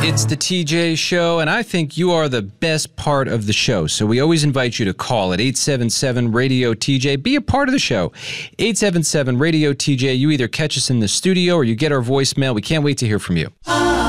It's the TJ Show, and I think you are the best part of the show. So we always invite you to call at 877-RADIO-TJ. Be a part of the show. 877-RADIO-TJ. You either catch us in the studio or you get our voicemail. We can't wait to hear from you.